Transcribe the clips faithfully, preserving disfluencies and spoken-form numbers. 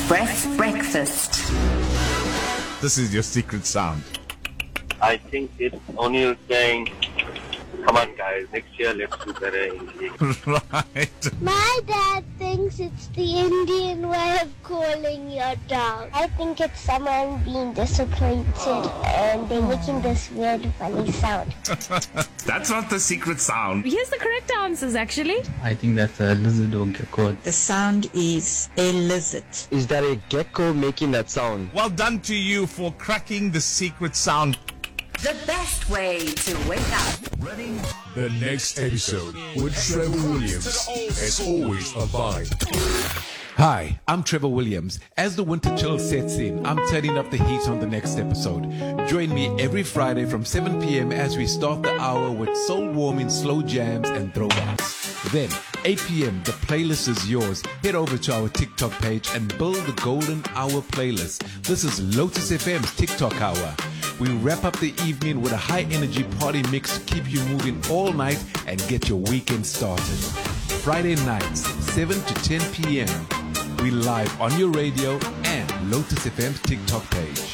Express Breakfast. This is your secret sound. I think it's O'Neill saying, come on guys, next year let's do better in English. Right. My dad thinks it's the Indian way of calling your dog. I think it's someone being disappointed and they're making this weird funny sound. That's not the secret sound. Here's the correct answers, actually. I think that's a lizard or gecko. The sound is a lizard. Is that a gecko making that sound? Well done to you for cracking the secret sound. The best way to wake up. The next episode with Trevor Williams. As always, a vibe. Hi, I'm Trevor Williams. As the winter chill sets in, I'm turning up the heat on the next episode. Join me every Friday from seven p.m. as we start the hour with soul-warming slow jams and throwbacks. Then, eight p.m., the playlist is yours. Head over to our TikTok page and build the Golden Hour playlist. This is Lotus F M's TikTok Hour. We wrap up the evening with a high-energy party mix to keep you moving all night and get your weekend started. Friday nights, seven to ten p.m. We live on your radio and Lotus F M's TikTok page.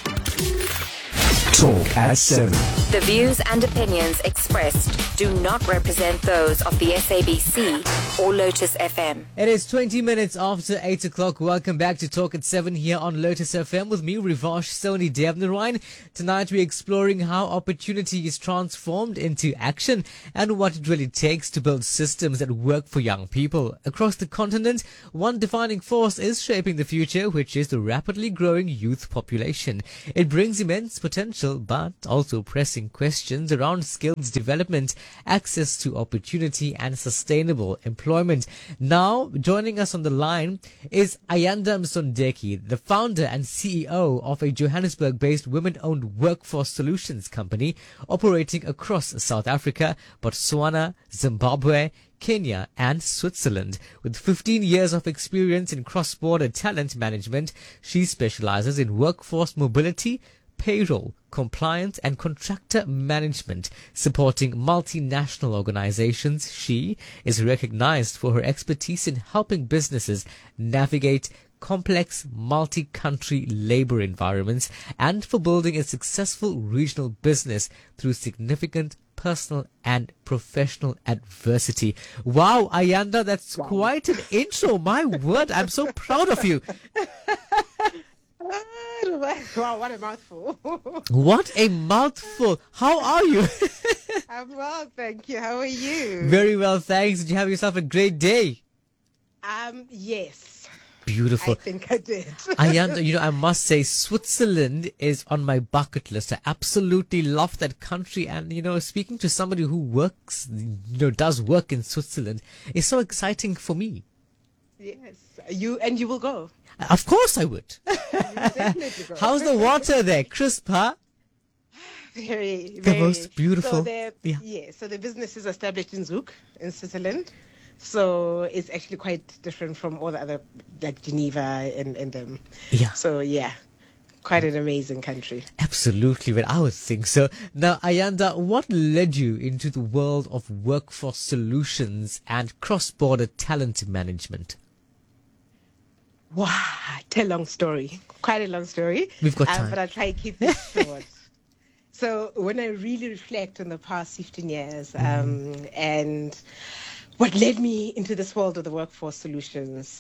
Talk at seven. The views and opinions expressed do not represent those of the S A B C or Lotus F M. It is twenty minutes after eight o'clock. Welcome back to Talk at seven here on Lotus F M with me, Rivash Soni Devnarine. Tonight we're exploring how opportunity is transformed into action and what it really takes to build systems that work for young people. Across the continent, one defining force is shaping the future, which is the rapidly growing youth population. It brings immense potential, but also pressing questions around skills development, access to opportunity and sustainable employment. Now, joining us on the line is Ayanda Msondeki, the founder and C E O of a Johannesburg-based women-owned workforce solutions company operating across South Africa, Botswana, Zimbabwe, Kenya and Switzerland. With fifteen years of experience in cross-border talent management, she specializes in workforce mobility, payroll, compliance and contractor management, supporting multinational organizations. She is recognized for her expertise in helping businesses navigate complex multi-country labor environments and for building a successful regional business through significant personal and professional adversity. Wow, Ayanda, that's wow. Quite an intro. My word, I'm so proud of you. Wow, what a mouthful. What a mouthful. How are you? I'm well, thank you. How are you? Very well, thanks. Did you have yourself a great day? Um, yes. Beautiful. I think I did. Ayanda, you know, I must say Switzerland is on my bucket list. I absolutely love that country. And, you know, speaking to somebody who works, you know, does work in Switzerland is so exciting for me. Yes. You, and you will go. Of course I would. Definitely go. How's the water there? Crisp, huh? Very, the very. most beautiful. So yeah. yeah. So the business is established in Zug, in Switzerland. So it's actually quite different from all the other, like Geneva and and um. Yeah. So yeah, quite an amazing country. Absolutely, but I would think so. Now, Ayanda, what led you into the world of workforce solutions and cross-border talent management? Wow, it's a long story. Quite a long story. We've got time. Um, but I'll try to keep it short. So when I really reflect on the past fifteen years um, mm. and what led me into this world of the workforce solutions,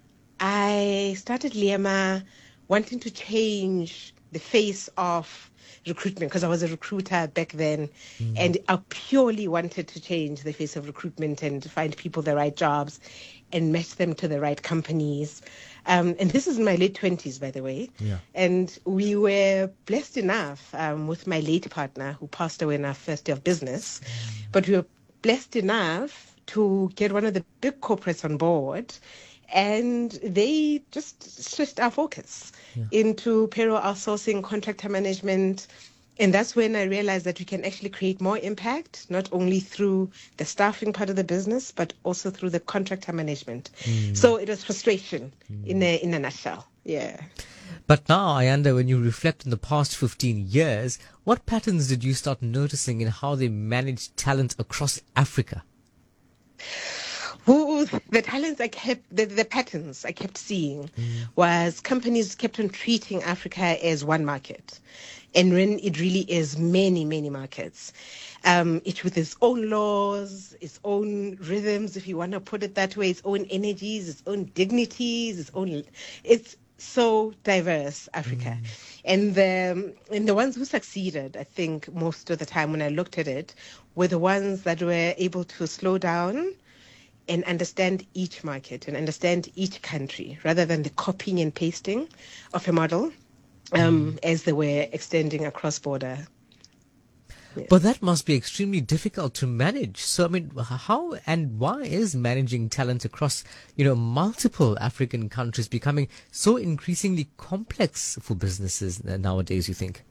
I started Liema wanting to change the face of recruitment because I was a recruiter back then mm. and I purely wanted to change the face of recruitment and to find people the right jobs and match them to the right companies. Um, and this is in my late twenties, by the way. Yeah. And we were blessed enough um, with my late partner who passed away in our first day of business. Mm. But we were blessed enough to get one of the big corporates on board. And they just switched our focus yeah. into payroll outsourcing, contractor management. And that's when I realized that we can actually create more impact, not only through the staffing part of the business, but also through the contractor management. Mm. So it was frustration mm. in a in a nutshell. Yeah. But now, Ayanda, when you reflect on the past fifteen years, what patterns did you start noticing in how they manage talent across Africa? who the talents I kept, the, the patterns I kept seeing was companies kept on treating Africa as one market. And when it really is many, many markets. Um, each with its own laws, its own rhythms, if you want to put it that way, its own energies, its own dignities, its own... It's so diverse, Africa. Mm. And, the, and the ones who succeeded, I think, most of the time when I looked at it, were the ones that were able to slow down and understand each market and understand each country, rather than the copying and pasting of a model. Um, as they were extending across border. Yes. But that must be extremely difficult to manage. So, I mean, how and why is managing talent across, you know, multiple African countries becoming so increasingly complex for businesses nowadays, you think?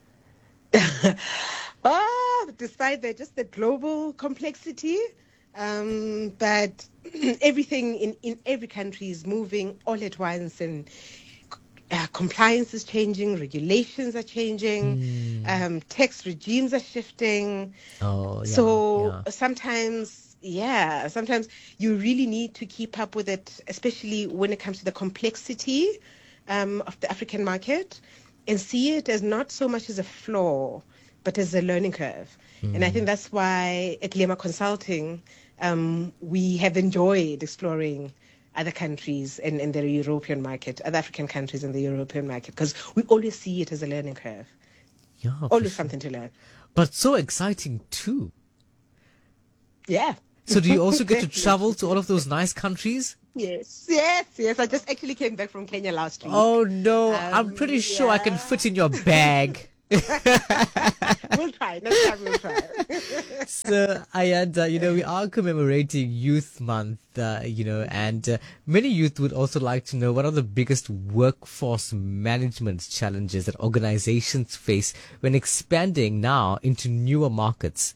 Oh, despite the, just the global complexity, um, but everything in, in every country is moving all at once, and Uh, compliance is changing, regulations are changing, mm. um, tax regimes are shifting. Oh, yeah, so yeah. sometimes, yeah, sometimes you really need to keep up with it, especially when it comes to the complexity um, of the African market, and see it as not so much as a flaw, but as a learning curve. Mm. And I think that's why at Lema Consulting, um, we have enjoyed exploring other countries and in, in the European market, other African countries in the European market, because we always see it as a learning curve. Yeah, always sure. something to learn. But so exciting too. Yeah. So do you also get to travel to all of those nice countries? Yes, yes, yes. I just actually came back from Kenya last week. Oh no, um, I'm pretty sure yeah. I can fit in your bag. We'll try. Next time we'll try. So, Ayanda, you know, we are commemorating Youth Month, uh, you know, and uh, many youth would also like to know what are the biggest workforce management challenges that organizations face when expanding now into newer markets?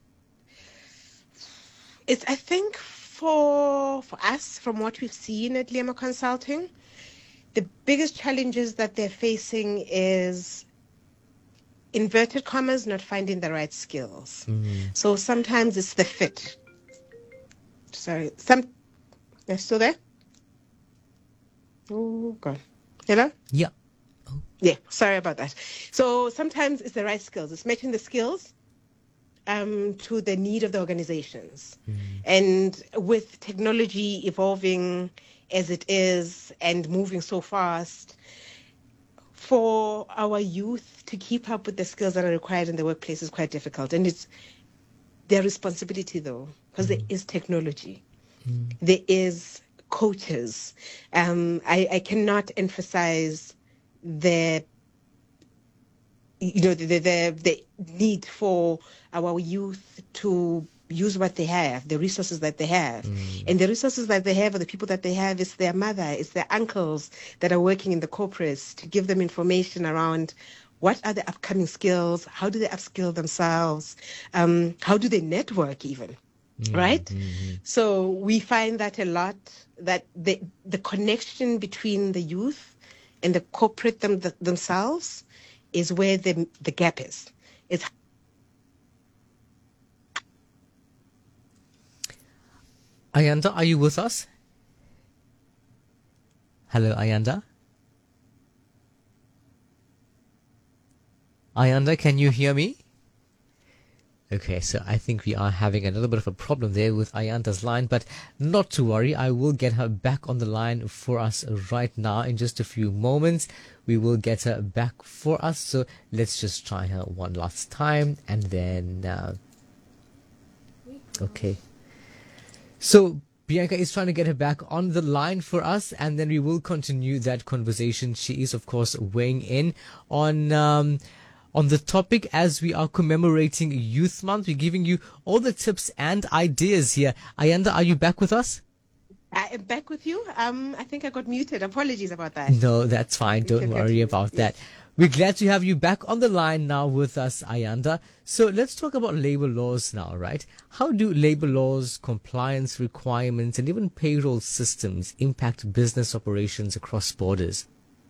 It's, I think, for for us, from what we've seen at Lema Consulting, the biggest challenges that they're facing is, inverted commas, not finding the right skills. Mm. So sometimes it's the fit. Sorry, some. You're still there? Oh God. Hello? Yeah. Oh. Yeah. Sorry about that. So sometimes it's the right skills. It's matching the skills um, to the need of the organizations. Mm. And with technology evolving as it is and moving so fast, for our youth to keep up with the skills that are required in the workplace is quite difficult. And it's their responsibility, though, because mm. there is technology. Mm. There is coaches. Um, I, I cannot emphasize the, you know, the, the, the need for our youth to use what they have, the resources that they have. Mm. And the resources that they have, or the people that they have, is their mother, it's their uncles that are working in the corporates, to give them information around what are the upcoming skills, how do they upskill themselves, um, how do they network even, mm. right? Mm-hmm. So we find that a lot, that the, the connection between the youth and the corporate them, the, themselves is where the, the gap is. It's Ayanda, are you with us? Hello, Ayanda? Ayanda, can you hear me? Okay, so I think we are having a little bit of a problem there with Ayanda's line, but not to worry. I will get her back on the line for us right now in just a few moments. We will get her back for us. So let's just try her one last time, and then... Uh, okay. So Bianca is trying to get her back on the line for us, and then we will continue that conversation. She is, of course, weighing in on um, on the topic as we are commemorating Youth Month. We're giving you all the tips and ideas here. Ayanda, are you back with us? I am back with you. Um, I think I got muted. Apologies about that. No, that's fine. Don't worry about that. We're glad to have you back on the line now with us, Ayanda. So let's talk about labor laws now, right? How do labor laws, compliance requirements, and even payroll systems impact business operations across borders?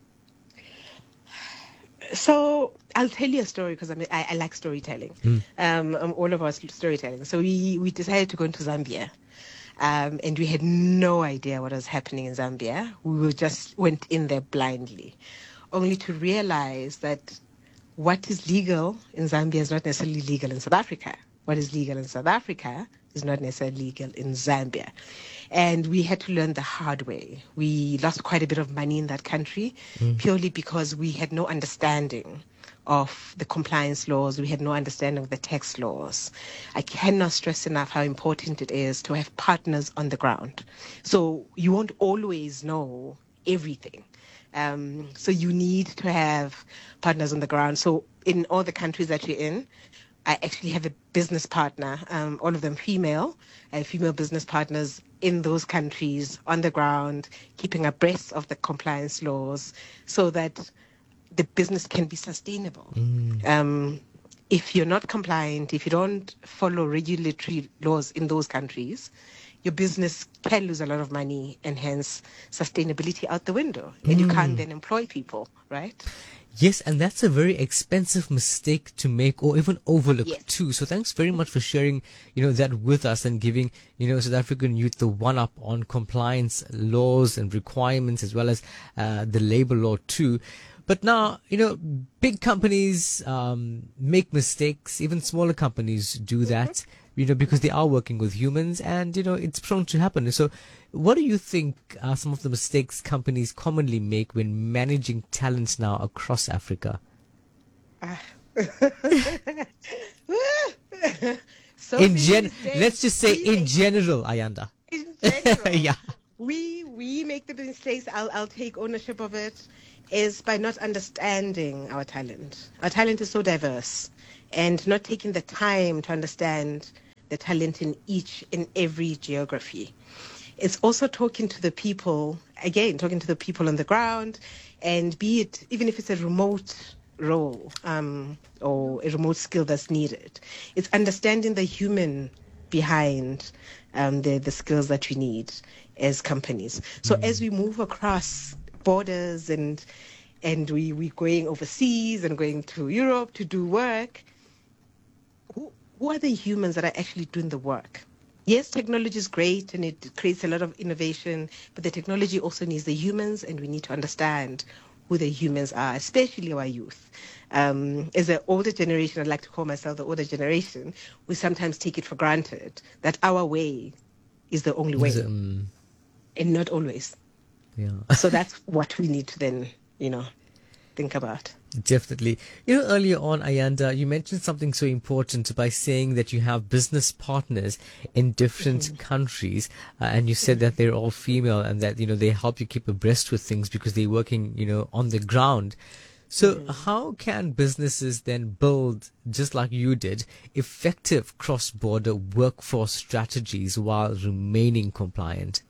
So I'll tell you a story, because I, mean, I, I like storytelling. Mm. Um, um, all of us storytelling. So we, we decided to go into Zambia. Um, and we had no idea what was happening in Zambia. We were just went in there blindly, only to realize that what is legal in Zambia is not necessarily legal in South Africa. What is legal in South Africa is not necessarily legal in Zambia. And we had to learn the hard way. We lost quite a bit of money in that country mm. purely because we had no understanding of the compliance laws. We had no understanding of the tax laws. I cannot stress enough how important it is to have partners on the ground. So you won't always know everything. Um, so you need to have partners on the ground. So in all the countries that you're in, I actually have a business partner, um, all of them female, uh, female business partners in those countries on the ground, keeping abreast of the compliance laws so that the business can be sustainable. Mm. Um, if you're not compliant, if you don't follow regulatory laws in those countries, your business can lose a lot of money and hence sustainability out the window. And mm. you can't then employ people, right? Yes, and that's a very expensive mistake to make or even overlook yes. too. So thanks very much for sharing, you know, that with us and giving, you know, South African youth the one up on compliance laws and requirements as well as uh, the labor law too. But now, you know, big companies um, make mistakes. Even smaller companies do that, mm-hmm. you know, because they are working with humans and, you know, it's prone to happen. So what do you think are some of the mistakes companies commonly make when managing talent now across Africa? Uh, so in gen, let's just say in general, Ayanda. In general. yeah. We, we make the mistakes. I'll, I'll take ownership of it. Is by not understanding our talent. Our talent is so diverse and not taking the time to understand the talent in each and every geography. It's also talking to the people, again, talking to the people on the ground, and be it, even if it's a remote role um, or a remote skill that's needed, it's understanding the human behind um, the, the skills that we need as companies. So mm. as we move across borders and and we we going overseas and going to Europe to do work, who who are the humans that are actually doing the work? Yes, technology is great and it creates a lot of innovation, but the technology also needs the humans, and we need to understand who the humans are, especially our youth. Um, as an older generation, I'd like to call myself the older generation, we sometimes take it for granted that our way is the only way, it, um... and not always. Yeah. So that's what we need to then, you know, think about. Definitely. You know, earlier on, Ayanda, you mentioned something so important by saying that you have business partners in different mm-hmm. countries, uh, and you said mm-hmm. that they're all female and that, you know, they help you keep abreast with things because they're working, you know, on the ground. So mm-hmm. how can businesses then build, just like you did, effective cross-border workforce strategies while remaining compliant?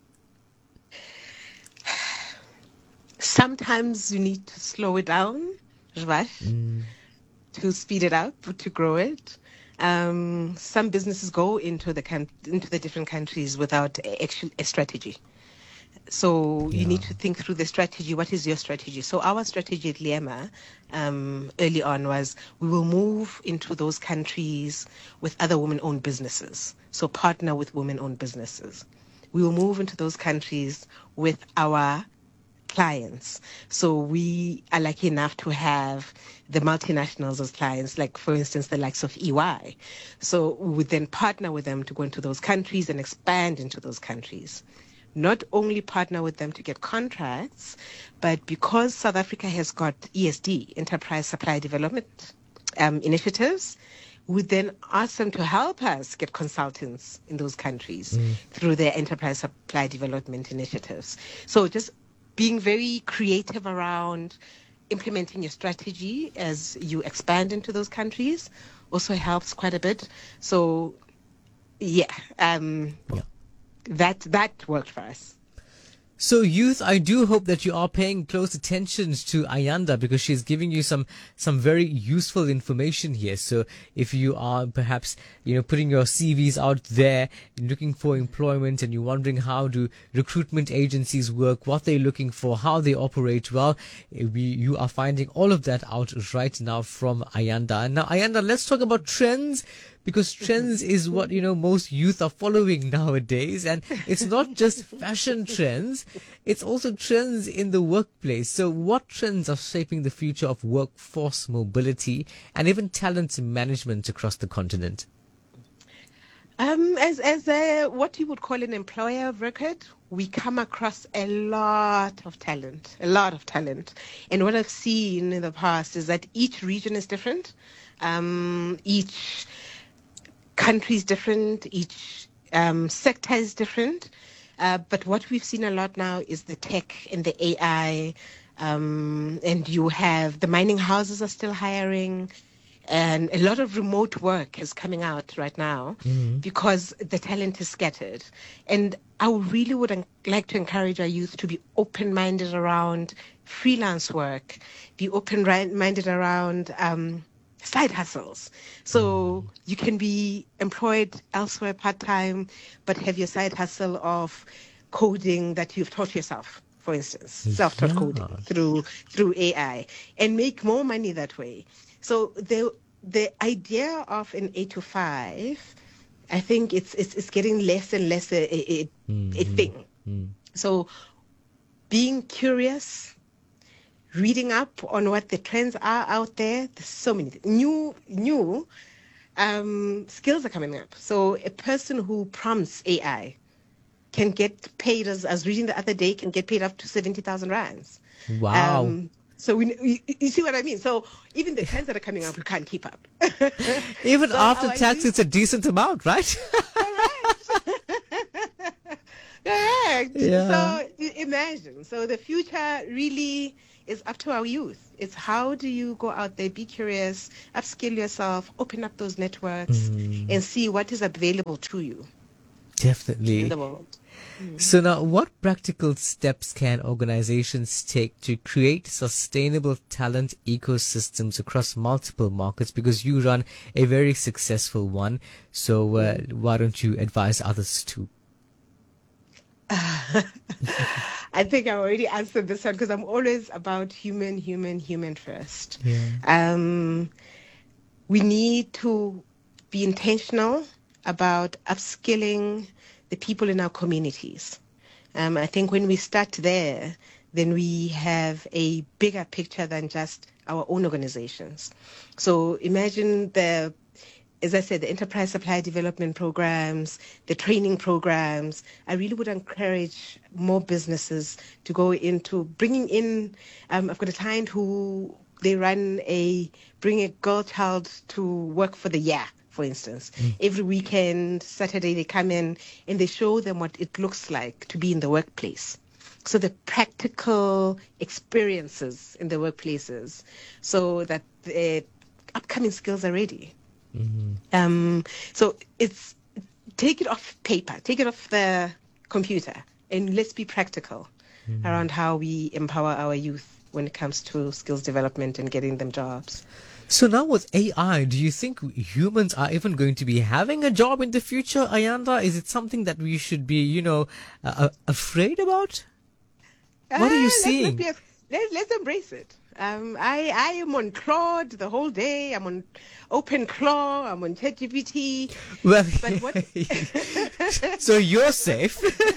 Sometimes you need to slow it down, right? Mm. To speed it up, to grow it. Um, some businesses go into the com- into the different countries without a, actual a strategy. So yeah. you need to think through the strategy. What is your strategy? So our strategy at Liema um, early on was we will move into those countries with other women-owned businesses. So partner with women-owned businesses. We will move into those countries with our clients. So we are lucky enough to have the multinationals as clients, like for instance, the likes of E Y. So we would then partner with them to go into those countries and expand into those countries. Not only partner with them to get contracts, but because South Africa has got E S D, Enterprise Supply Development um, initiatives, we then ask them to help us get consultants in those countries mm. through their Enterprise Supply Development initiatives. So just being very creative around implementing your strategy as you expand into those countries also helps quite a bit. So, yeah, um, yeah. that that worked for us. So, youth, I do hope that you are paying close attention to Ayanda because she's giving you some some very useful information here. So, if you are perhaps, you know, putting your C Vs out there, looking for employment, and you're wondering how do recruitment agencies work, what they're looking for, how they operate, well, we, you are finding all of that out right now from Ayanda. And now, Ayanda, let's talk about trends because trends is what, you know, most youth are following nowadays. And it's not just fashion trends, it's also trends in the workplace. So what trends are shaping the future of workforce mobility and even talent management across the continent? Um, as as a, what you would call an employer of record, we come across a lot of talent, a lot of talent. And what I've seen in the past is that each region is different, um, each country is different, each um, sector is different. Uh, but what we've seen a lot now is the tech and the A I, um, and you have the mining houses are still hiring. And a lot of remote work is coming out right now mm-hmm. because the talent is scattered. And I really would like to encourage our youth to be open-minded around freelance work, be open-minded around um, side hustles. So you can be employed elsewhere part-time, but have your side hustle of coding that you've taught yourself, for instance, self-taught yeah. coding through through A I, and make more money that way. So the the idea of an eight to five, I think it's it's, it's getting less and less a, a, mm-hmm. a thing. Mm. So being curious, reading up on what the trends are out there. There's so many new new um, skills are coming up. So a person who prompts A I can get paid, as I was reading the other day, can get paid up to seventy thousand rands. Wow. Um, So we, you, you see what I mean? So even the trends that are coming up, we can't keep up. Even so after tax, it's a decent amount, right? Correct. Correct. Yeah. So imagine. So the future really is up to our youth. It's how do you go out there, be curious, upskill yourself, open up those networks, mm. and see what is available to you. Definitely. In the world. So now, what practical steps can organizations take to create sustainable talent ecosystems across multiple markets? Because you run a very successful one. So uh, why don't you advise others too? I think I already answered this one because I'm always about human, human, human first. Yeah. Um, we need to be intentional about upskilling the people in our communities. Um, I think when we start there, then we have a bigger picture than just our own organizations. So imagine the, as I said, the enterprise supply development programs, the training programs. I really would encourage more businesses to go into bringing in, um, I've got a client who, they run a, bring a girl child to work for the year, for instance. Mm. Every weekend, Saturday, they come in and they show them what it looks like to be in the workplace. So the practical experiences in the workplaces so that the upcoming skills are ready. Mm-hmm. Um, so it's, take it off paper, take it off the computer, and let's be practical mm-hmm. around how we empower our youth when it comes to skills development and getting them jobs. So now with A I, do you think humans are even going to be having a job in the future, Ayanda? Is it something that we should be, you know, uh, afraid about? What are you uh, seeing? Let's, let's, let's embrace it. Um, I, I am on Claude the whole day. I'm on OpenClaw. I'm on ChatGPT. Well, but what... so you're safe.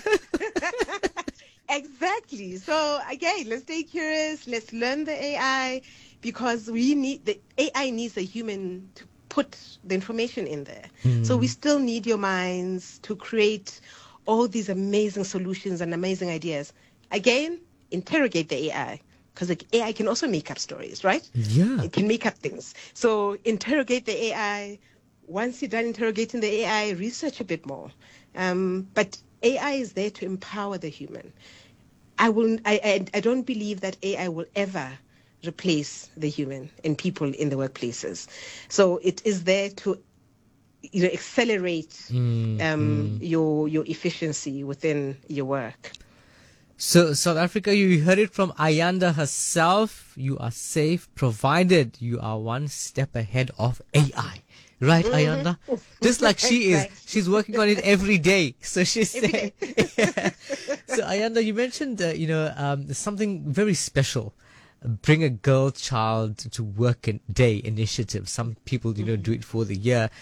Exactly. So again, let's stay curious. Let's learn the A I. Because we need, the A I needs a human to put the information in there. Mm. So we still need your minds to create all these amazing solutions and amazing ideas. Again, interrogate the A I. Because the A I can also make up stories, right? Yeah. It can make up things. So interrogate the A I. Once you're done interrogating the A I, research a bit more. Um, but A I is there to empower the human. I will. I, I, I don't believe that A I will ever replace the human and people in the workplaces. So it is there to, you know, accelerate mm, um, mm. your your efficiency within your work. So South Africa, you heard it from Ayanda herself. You are safe provided you are one step ahead of A I. Right, mm-hmm. Ayanda? Just like she is. She's working on it every day. So she's saying. Yeah. So Ayanda, you mentioned, uh, you know, um, something very special. Bring a girl child to work in day initiative. Some people, you know, do it for the year.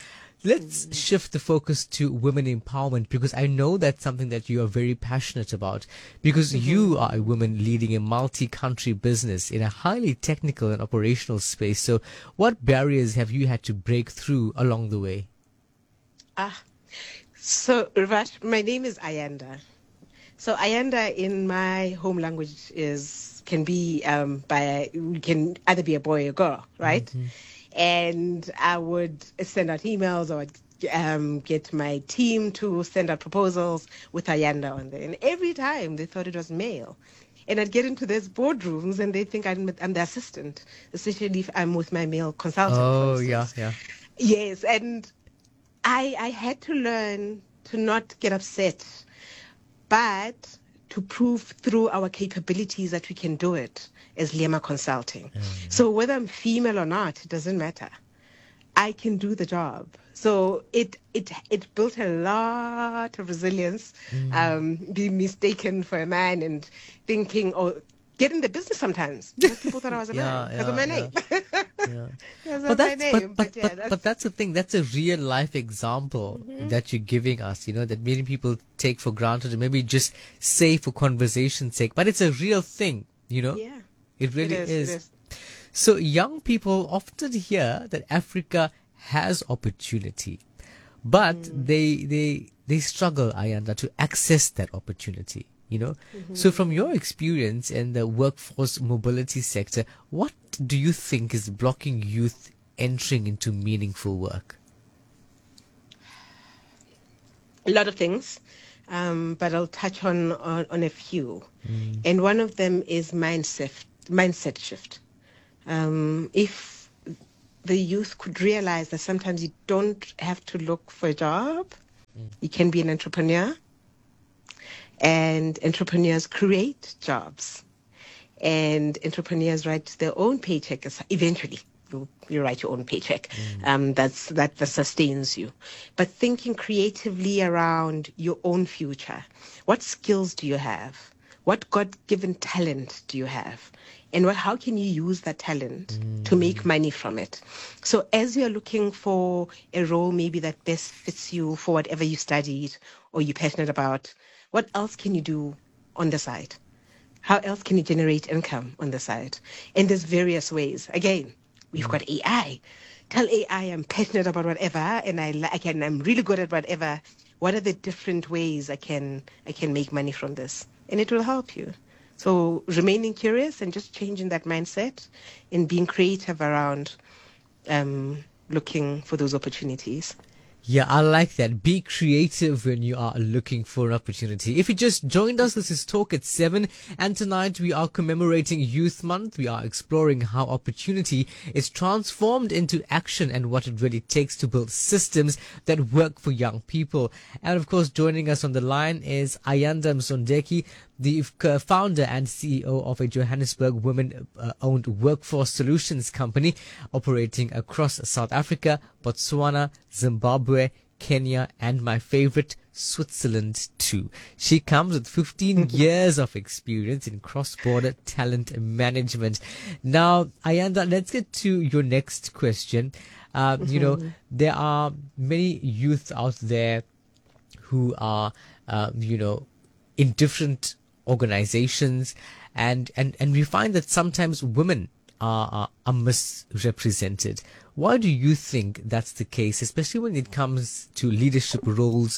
let's shift the focus to women empowerment, because I know that's something that you are very passionate about, because mm-hmm. you are a woman leading a multi-country business in a highly technical and operational space. So what barriers have you had to break through along the way? Ah, so Rivash, my name is Ayanda. So Ayanda in my home language is can be um, by can either be a boy or a girl, right? Mm-hmm. And I would send out emails, or I'd um, get my team to send out proposals with Ayanda on there. And every time they thought it was male. And I'd get into these boardrooms and they think I'm, I'm the assistant, especially if I'm with my male consultant. Oh, yeah, yeah. Yes, and I I had to learn to not get upset, but to prove through our capabilities that we can do it as Lema Consulting. Mm-hmm. So whether I'm female or not, it doesn't matter. I can do the job. So it it it built a lot of resilience, mm. um, being mistaken for a man and thinking, or getting the business sometimes. Because people thought I was a man because yeah, of my name. Yeah. yeah. but, that's, name. But, but, but, yeah, that's... but that's the thing. That's a real life example mm-hmm. that you're giving us, you know, that many people take for granted and maybe just say for conversation's sake. But it's a real thing, you know. Yeah. It really it is, is. It is. So young people often hear that Africa has opportunity, but mm. they they they struggle, Ayanda, to access that opportunity. You know, mm-hmm. so from your experience in the workforce mobility sector, what do you think is blocking youth entering into meaningful work? A lot of things, um, but I'll touch on, on, on a few. Mm. And one of them is mindset, mindset shift. Um, if the youth could realize that sometimes you don't have to look for a job, mm. you can be an entrepreneur. And entrepreneurs create jobs. And entrepreneurs write their own paycheck eventually. You, you write your own paycheck. Mm. Um, that's that, that sustains you. But thinking creatively around your own future. What skills do you have? What God-given talent do you have? And what, how can you use that talent mm. to make money from it? So as you're looking for a role maybe that best fits you for whatever you studied or you're passionate about, what else can you do on the side? How else can you generate income on the side? And there's various ways. Again, we've got A I. Tell A I I'm passionate about whatever, and I, I can, I'm really good at whatever. What are the different ways I can I can make money from this? And it will help you. So remaining curious and just changing that mindset and being creative around um, looking for those opportunities. Yeah, I like that. Be creative when you are looking for an opportunity. If you just joined us, this is Talk at seven. And tonight we are commemorating Youth Month. We are exploring how opportunity is transformed into action and what it really takes to build systems that work for young people. And of course, joining us on the line is Ayanda Msondeki, the founder and C E O of a Johannesburg women-owned workforce solutions company operating across South Africa, Botswana, Zimbabwe, Kenya, and my favorite, Switzerland too. She comes with fifteen years of experience in cross-border talent management. Now, Ayanda, let's get to your next question. Uh, you know, there are many youth out there who are, uh, you know, in different organizations, and, and, and we find that sometimes women are, are, are misrepresented. Why do you think that's the case, especially when it comes to leadership roles?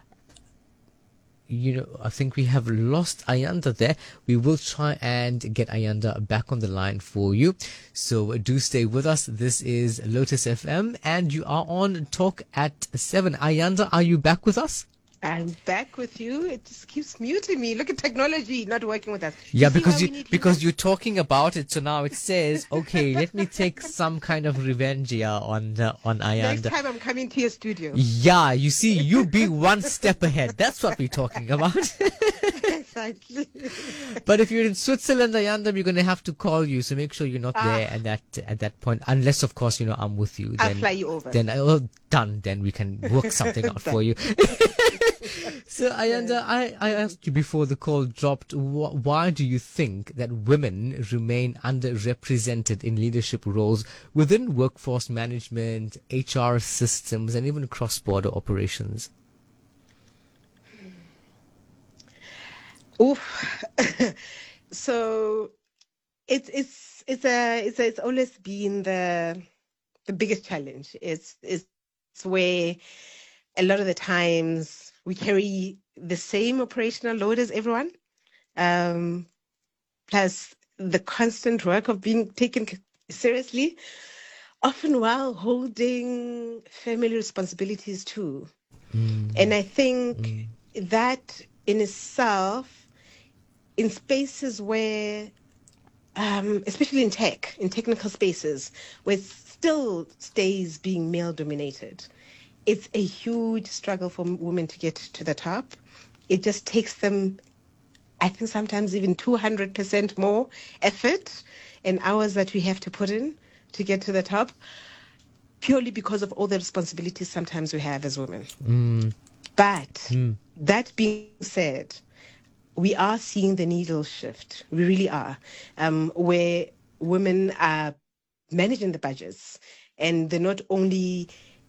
You know, I think we have lost Ayanda there. We will try and get Ayanda back on the line for you. So do stay with us. This is Lotus F M and you are on Talk at seven. Ayanda, are you back with us? I'm back with you. It just keeps muting me. Look at technology not working with us. Yeah, you because you because you're talking about it, so now it says, okay, let me take some kind of revenge here on uh, on Ayanda. Next time I'm coming to your studio. Yeah, you see, you be one step ahead. That's what we're talking about. Exactly. But if you're in Switzerland, Ayanda, we're going to have to call you, so make sure you're not ah. there at that at that point. Unless, of course, you know, I'm with you. I'll then, fly you over. Then, oh, done. Then we can work something out for you. So, Ayanda, I, I asked you before the call dropped, wh- why do you think that women remain underrepresented in leadership roles within workforce management, H R systems, and even cross-border operations? Oof. So it's it's it's a it's a, it's always been the the biggest challenge. It's it's it's where a lot of the times we carry the same operational load as everyone, um, plus the constant work of being taken seriously, often while holding family responsibilities too. Mm. And I think mm. that in itself, in spaces where, um, especially in tech, in technical spaces, where it still stays being male-dominated, it's a huge struggle for women to get to the top. It just takes them, I think sometimes even two hundred percent more effort and hours that we have to put in to get to the top, purely because of all the responsibilities sometimes we have as women. Mm. But mm. that being said, we are seeing the needle shift. We really are, um, where women are managing the budgets, and they're not only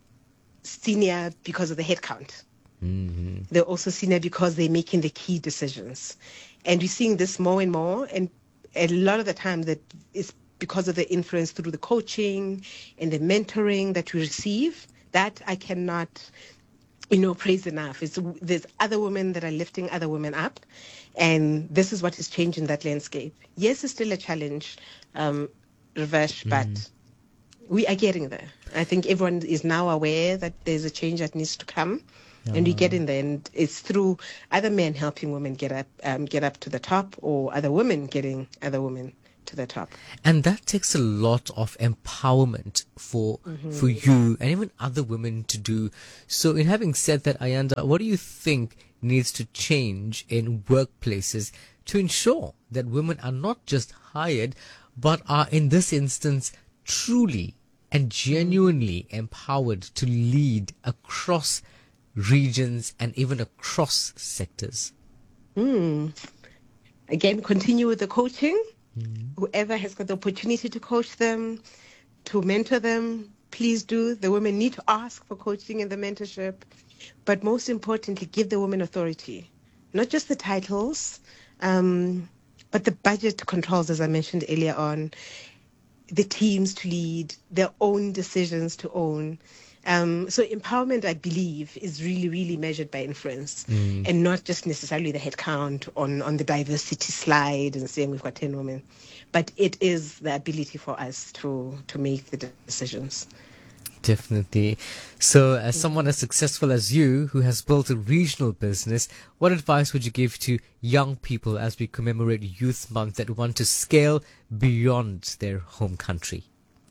senior because of the headcount. Mm-hmm. They're also senior because they're making the key decisions. And we're seeing this more and more, and a lot of the time that is because of the influence through the coaching and the mentoring that we receive. That I cannot, you know, praise enough. It's, there's other women that are lifting other women up, and this is what is changing that landscape. Yes, it's still a challenge, um, Ravesh, mm. but we are getting there. I think everyone is now aware that there's a change that needs to come, uh-huh. and we get in there. And it's through other men helping women get up, um, get up to the top, or other women getting other women to the top. And that takes a lot of empowerment for mm-hmm. for you and even other women to do. So in having said that, Ayanda, what do you think needs to change in workplaces to ensure that women are not just hired, but are in this instance truly and genuinely empowered to lead across regions and even across sectors? Mm. Again, continue with the coaching. Mm. Whoever has got the opportunity to coach them, to mentor them, please do. The women need to ask for coaching and the mentorship. But most importantly, give the women authority. Not just the titles, um, but the budget controls, as I mentioned earlier on, the teams to lead, their own decisions to own. Um, so empowerment, I believe, is really, really measured by influence, mm. and not just necessarily the head count on, on the diversity slide and saying we've got ten women, but it is the ability for us to, to make the decisions. Definitely. So as someone as successful as you, who has built a regional business, what advice would you give to young people as we commemorate Youth Month that want to scale beyond their home country?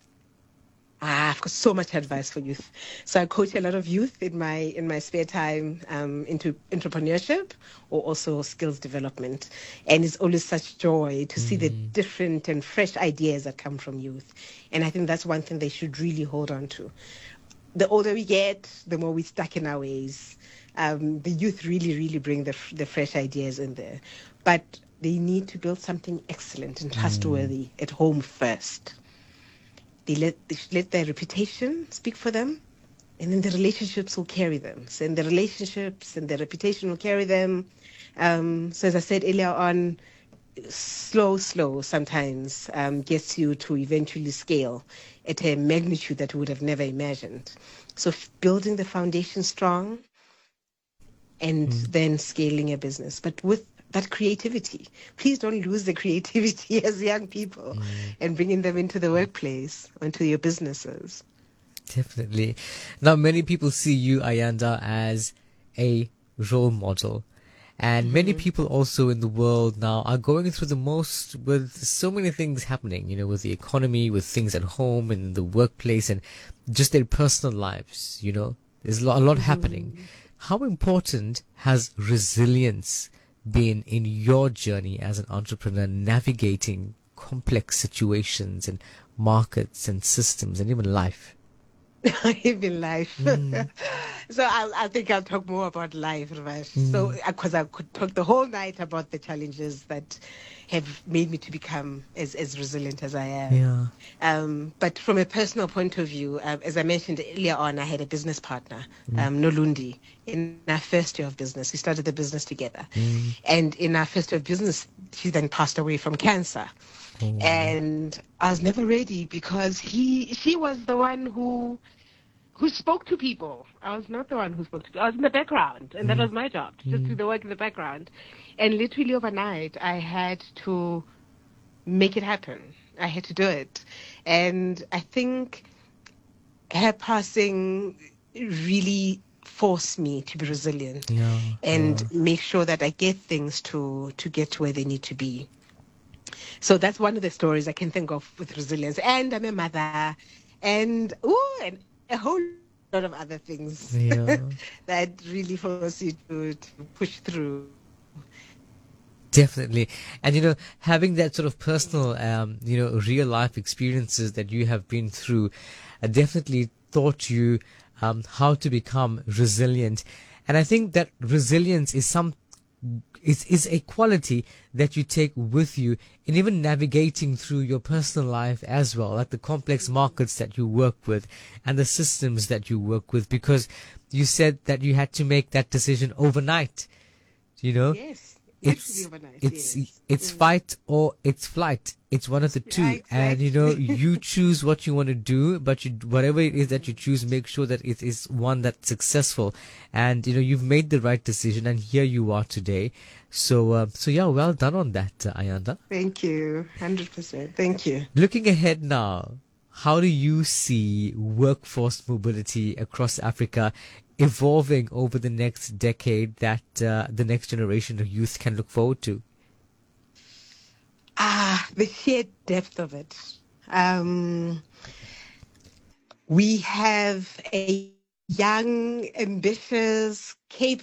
Ah, I've got so much advice for youth. So I coach a lot of youth in my in my spare time um, into entrepreneurship or also skills development. And it's always such joy to mm. see the different and fresh ideas that come from youth. And I think that's one thing they should really hold on to. The older we get, the more we're stuck in our ways. Um, the youth really, really bring the the fresh ideas in there. But they need to build something excellent and trustworthy mm. at home first. They let, they let their reputation speak for them, and then the relationships will carry them. So and the relationships and the reputation will carry them. Um, so as I said earlier on, slow, slow sometimes um, gets you to eventually scale at a magnitude that you would have never imagined. So f- building the foundation strong and mm. then scaling a business. But with that creativity. Please don't lose the creativity as young people mm. and bringing them into the workplace, into your businesses. Definitely. Now, many people see you, Ayanda, as a role model. And mm-hmm. many people also in the world now are going through the most with so many things happening, you know, with the economy, with things at home and the workplace and just their personal lives, you know. There's a lot, a lot mm-hmm. happening. How important has resilience been in your journey as an entrepreneur, navigating complex situations and markets and systems and even life? Even life. Mm. So I, I think I'll talk more about life, Rivash. Mm. So because I could talk the whole night about the challenges that have made me to become as, as resilient as I am. Yeah. Um, but from a personal point of view, uh, as I mentioned earlier on, I had a business partner, mm. um, Nolundi, in our first year of business. We started the business together. Mm. And in our first year of business, she then passed away from cancer. Oh. And I was never ready because he, she was the one who, who spoke to people. I was not the one who spoke to people. I was in the background, and mm. that was my job, to just mm. do the work in the background. And literally overnight, I had to make it happen. I had to do it. And I think her passing really forced me to be resilient yeah. and yeah. make sure that I get things to, to get to where they need to be. So that's one of the stories I can think of with resilience. And I'm a mother, and ooh, and a whole lot of other things yeah. that really force you to, to push through. Definitely. And, you know, having that sort of personal, um, you know, real life experiences that you have been through uh, definitely taught you um, how to become resilient. And I think that resilience is some Is, is a quality that you take with you in even navigating through your personal life as well, like the complex markets that you work with and the systems that you work with, because you said that you had to make that decision overnight, you know? Yes. It's overnight, it's yes. it's mm. fight or it's flight. It's one of the two, yeah, exactly. And you know you choose what you want to do. But you, whatever it is that you choose, make sure that it is one that's successful. And you know you've made the right decision, and here you are today. So uh, so yeah, well done on that, uh, Ayanda. Thank you, hundred percent. Thank you. Looking ahead now, how do you see workforce mobility across Africa evolving over the next decade that uh, the next generation of youth can look forward to? Ah, the sheer depth of it. Um, we have a young, ambitious, capable